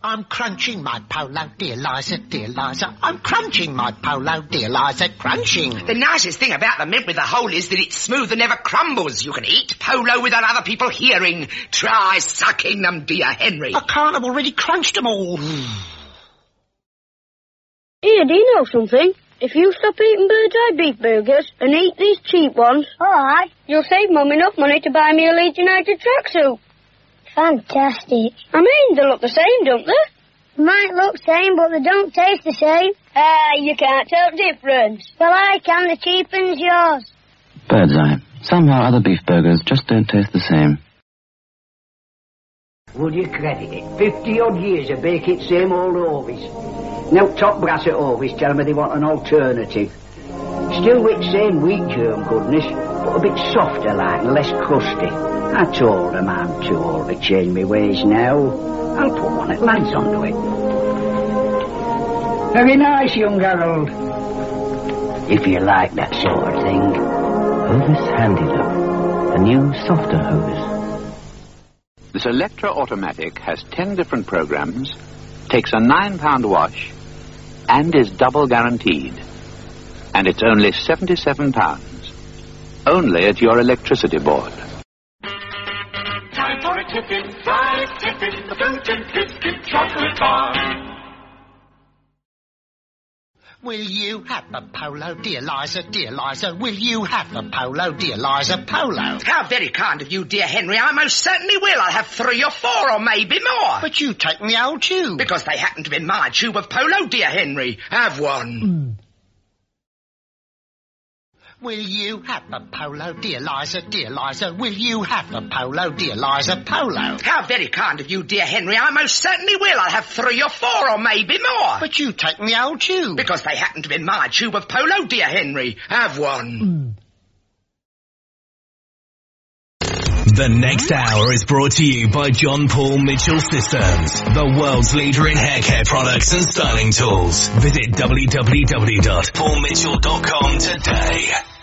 I'm crunching my polo, dear Liza, dear Liza. I'm crunching my polo, dear Liza, crunching. The nicest thing about the mint with the hole is that it's smooth and never crumbles. You can eat polo without other people hearing. Try sucking them, dear Henry. I can't, I've already crunched them all. Here, do you know something? If you stop eating Bird's Eye beef burgers and eat these cheap ones, Alright. you'll save Mum enough money to buy me a Leeds United tracksuit. Fantastic. I mean, they look the same, don't they? Might look same, but they don't taste the same. You can't tell difference. Well, I can. The cheap one's yours. Bird's Eye. Somehow other beef burgers just don't taste the same. Would you credit it? 50-odd years of baking same old Ovis. Now top brass at Ovis tell me they want an alternative. Still with same wheat germ goodness, but a bit softer like and less crusty. I told them I'm too old to change my ways now. I'll put one at lads onto it. Very nice, young Harold. If you like that sort of thing. Hovis Handy-Look. A new, softer Hovis. This Electra automatic has 10 different programs, takes a £9 wash, and is double guaranteed. And it's only £77. Only at your electricity board. Time for a tipping, the fruit and biscuit chocolate bar. Will you have the polo, dear Liza, dear Liza? Will you have the polo, dear Liza, polo? How very kind of you, dear Henry. I most certainly will. I'll have 3 or 4 or maybe more. But you take me old tube. Because they happen to be my tube of polo, dear Henry. Have one. Will you have the polo, dear Liza, dear Liza? Will you have the polo, dear Liza, polo? How very kind of you, dear Henry. I most certainly will. I'll have 3 or 4 or maybe more. But you take me old tube. Because they happen to be my tube of polo, dear Henry. Have one. The next hour is brought to you by John Paul Mitchell Systems, the world's leader in hair care products and styling tools. Visit www.paulmitchell.com today.